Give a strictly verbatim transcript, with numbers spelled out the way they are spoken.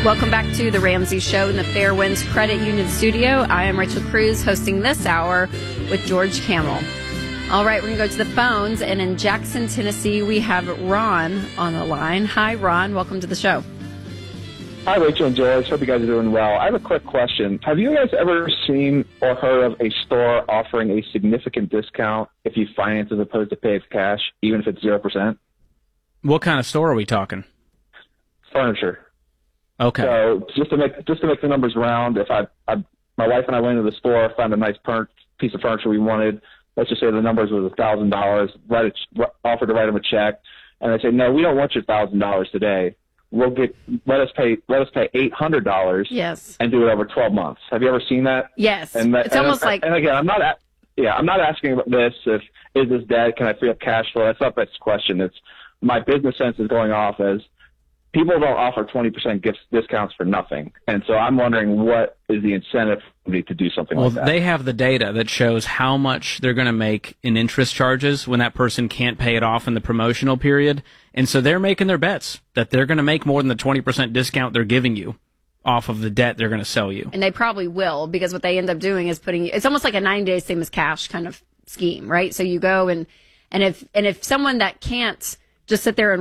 Welcome back to the Ramsey Show in the Fairwinds Credit Union studio. I am Rachel Cruz, hosting this hour with George Camel. All right, we're going to go to the phones, and in Jackson, Tennessee, we have Ron on the line. Hi, Ron. Welcome to the show. Hi, Rachel and George. Hope you guys are doing well. I have a quick question. Have you guys ever seen or heard of a store offering a significant discount if you finance as opposed to pay with cash, even if it's zero percent? What kind of store are we talking? Furniture. Okay. So just to make just to make the numbers round, if I, I my wife and I went into the store, found a nice per- piece of furniture we wanted. Let's just say the numbers was a thousand dollars. Write a, offered to write them a check, and they say, no, we don't want your thousand dollars today. We'll get let us pay let us pay eight hundred dollars. Yes. And do it over twelve months. Have you ever seen that? Yes. And that, it's and, almost and, like and again, I'm not. At, yeah, I'm not asking about this. If is this dead? Can I free up cash flow? That's not this question. It's my business sense is going off as people don't offer twenty percent gifts discounts for nothing, and so I'm wondering what is the incentive for me to do something well, like that. They have the data that shows how much they're going to make in interest charges when that person can't pay it off in the promotional period, and so they're making their bets that they're going to make more than the twenty percent discount they're giving you off of the debt they're going to sell you. And they probably will, because what they end up doing is putting, it's almost like a ninety days same as cash kind of scheme, right? So you go and, and if, and if someone that can't just sit there and